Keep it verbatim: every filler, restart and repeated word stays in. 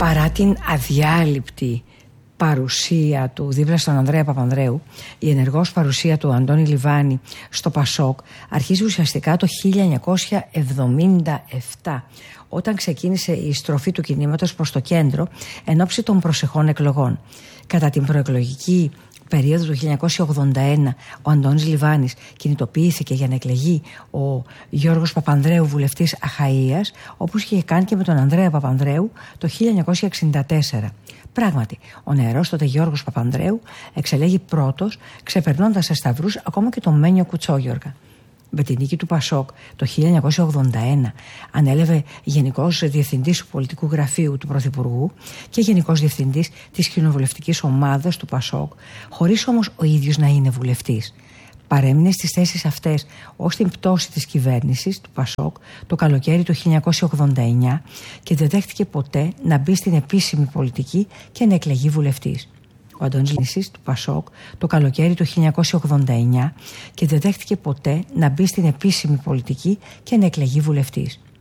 Παρά την αδιάλειπτη παρουσία του δίπλα στον Ανδρέα Παπανδρέου, η ενεργός παρουσία του Αντώνη Λιβάνη στο Πασόκ αρχίζει ουσιαστικά το χίλια εννιακόσια εβδομήντα επτά, όταν ξεκίνησε η στροφή του κινήματος προς το κέντρο εν ώψη των προσεχών εκλογών. Κατά την προεκλογική περίοδο του χίλια εννιακόσια ογδόντα ένα, ο Αντώνης Λιβάνης κινητοποιήθηκε για να εκλεγεί ο Γιώργος Παπανδρέου βουλευτής Αχαΐας, όπως είχε κάνει και με τον Ανδρέα Παπανδρέου το χίλια εννιακόσια εξήντα τέσσερα. Πράγματι, ο νεαρός τότε Γιώργος Παπανδρέου εξελέγει πρώτος, ξεπερνώντας σε σταυρούς ακόμα και τον Μένιο Κουτσόγιοργα. Με την νίκη του Πασόκ το χίλια εννιακόσια ογδόντα ένα ανέλαβε Γενικός Διευθυντής του Πολιτικού Γραφείου του Πρωθυπουργού και Γενικός Διευθυντής της Κοινοβουλευτικής Ομάδας του Πασόκ, χωρίς όμως ο ίδιος να είναι βουλευτής. Παρέμεινε στις θέσεις αυτές ως την πτώση της κυβέρνησης του Πασόκ το καλοκαίρι του χίλια εννιακόσια ογδόντα εννιά και δεν δέχτηκε ποτέ να μπει στην επίσημη πολιτική και να εκλεγεί βουλευτής. Ο Αντώνης Λιβάνης του Πασόκ το καλοκαίρι του χίλια εννιακόσια ογδόντα εννιά και δεν δέχτηκε ποτέ να μπει στην επίσημη πολιτική και να εκλεγεί βουλευτής.